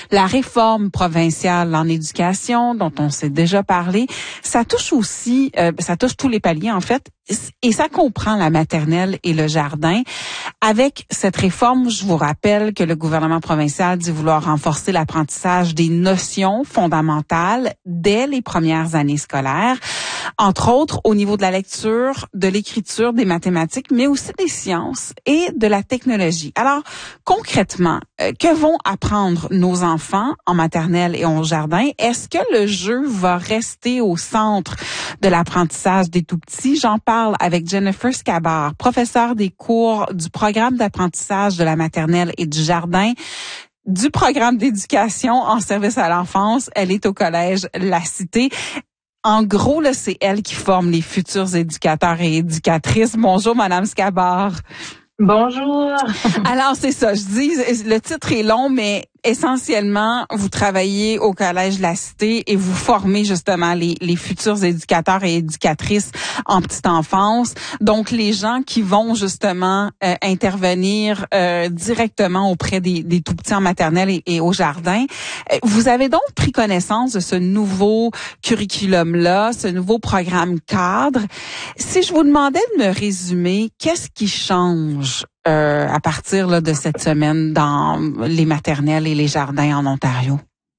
La réforme provinciale en éducation, dont on s'est déjà parlé, ça touche aussi, ça touche tous les paliers en fait, et ça comprend la maternelle et le jardin. Avec cette réforme, je vous rappelle que le gouvernement provincial dit vouloir renforcer l'apprentissage des notions fondamentales dès les premières années scolaires, entre autres au niveau de la lecture, de l'écriture, des mathématiques, mais aussi des sciences et de la technologie. Alors, concrètement, que vont apprendre nos enfants en maternelle et au jardin? Est-ce que le jeu va rester au centre de l'apprentissage des tout-petits? J'en parle avec Jennifer Scabard, professeure des cours du programme d'apprentissage de la maternelle et du jardin, du programme d'éducation en service à l'enfance. Elle est au collège La Cité. En gros, là, c'est elle qui forme les futurs éducateurs et éducatrices. Bonjour, Madame Scabard. Bonjour. Alors, c'est ça, je dis, le titre est long, mais essentiellement, vous travaillez au Collège La Cité et vous formez justement les futurs éducateurs et éducatrices en petite enfance. Donc, les gens qui vont justement intervenir directement auprès des tout-petits en maternelle et au jardin. Vous avez donc pris connaissance de ce nouveau curriculum-là, ce nouveau programme cadre. Si je vous demandais de me résumer, qu'est-ce qui change à partir là, de cette semaine dans les maternelles et les jardins en Ontario?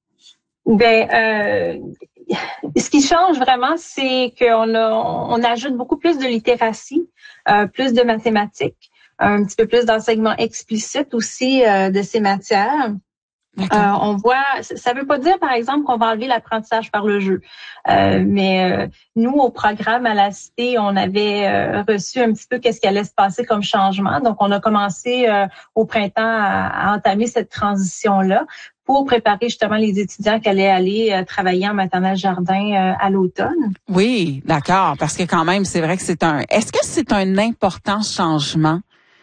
Ce qui change vraiment, c'est on ajoute beaucoup plus de littératie, plus de mathématiques, un petit peu plus d'enseignement explicite aussi de ces matières. On voit, ça veut pas dire par exemple qu'on va enlever l'apprentissage par le jeu, mais nous au programme à la Cité, on avait reçu un petit peu qu'est-ce qui allait se passer comme changement. Donc on a commencé au printemps à entamer cette transition-là pour préparer justement les étudiants qui allaient aller travailler en maternelle jardin à l'automne. Oui, d'accord, parce que quand même c'est vrai que est-ce que c'est un important changement?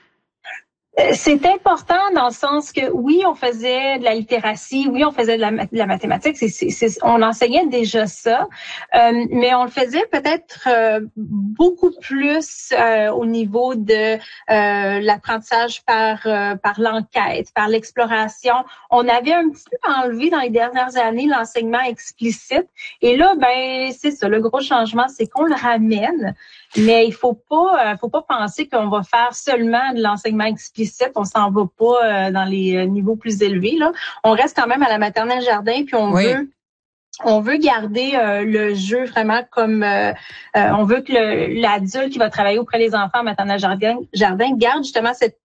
C'est important dans le sens que oui, on faisait de la littératie, oui, on faisait de la mathématique, on enseignait déjà ça, mais on le faisait peut-être beaucoup plus au niveau de l'apprentissage par l'enquête, par l'exploration. On avait un petit peu enlevé dans les dernières années l'enseignement explicite, et là, c'est ça, le gros changement, c'est qu'on le ramène. Mais il faut pas penser qu'on va faire seulement de l'enseignement explicite. On s'en va pas dans les niveaux plus élevés, là. On reste quand même à la maternelle jardin, puis on veut garder le jeu vraiment comme on veut que l'adulte qui va travailler auprès des enfants en maternelle jardin garde justement cette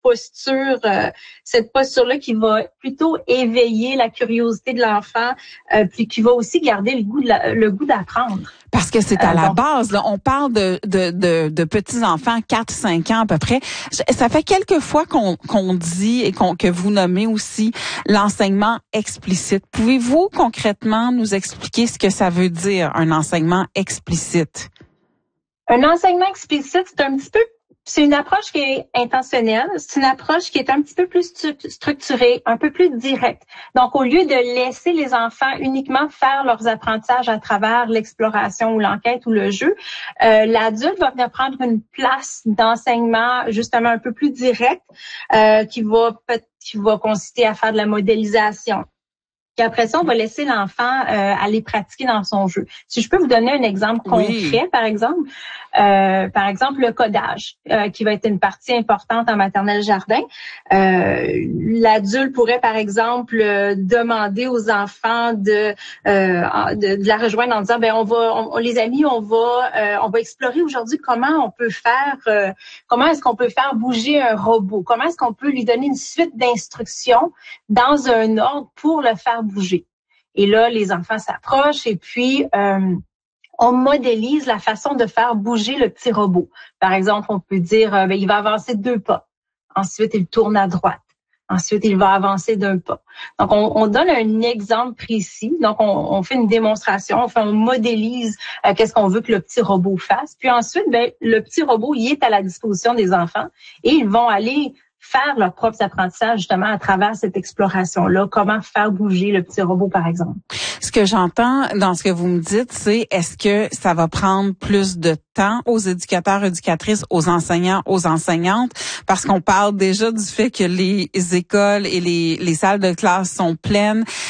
posture-là qui va plutôt éveiller la curiosité de l'enfant, puis qui va aussi garder le goût d'apprendre. Parce que c'est à la base, là, on parle de petits enfants, 4-5 ans à peu près. Ça fait quelques fois qu'on dit et que vous nommez aussi l'enseignement explicite. Pouvez-vous concrètement nous expliquer ce que ça veut dire, un enseignement explicite? Un enseignement explicite, c'est une approche qui est intentionnelle, c'est une approche qui est un petit peu plus structurée, un peu plus directe. Donc, au lieu de laisser les enfants uniquement faire leurs apprentissages à travers l'exploration ou l'enquête ou le jeu, l'adulte va venir prendre une place d'enseignement justement un peu plus direct, qui va consister à faire de la modélisation. Puis après ça, on va laisser l'enfant aller pratiquer dans son jeu. Si je peux vous donner un exemple concret, par exemple le codage, qui va être une partie importante en maternelle jardin. L'adulte pourrait, par exemple, demander aux enfants de la rejoindre en disant, les amis, on va explorer aujourd'hui comment est-ce qu'on peut faire bouger un robot, comment est-ce qu'on peut lui donner une suite d'instructions dans un ordre pour le faire bouger. Et là, les enfants s'approchent et puis on modélise la façon de faire bouger le petit robot. Par exemple, on peut dire, il va avancer 2 pas. Ensuite, il tourne à droite. Ensuite, il va avancer d'1 pas. Donc, on donne un exemple précis. Donc, on fait une démonstration, on modélise qu'est-ce qu'on veut que le petit robot fasse. Puis ensuite, le petit robot, il est à la disposition des enfants et ils vont aller faire leurs propres apprentissages justement à travers cette exploration-là. Comment faire bouger le petit robot, par exemple. Ce que j'entends dans ce que vous me dites, c'est est-ce que ça va prendre plus de temps aux éducateurs, éducatrices, aux enseignants, aux enseignantes? Parce qu'on parle déjà du fait que les écoles et les salles de classe sont pleines.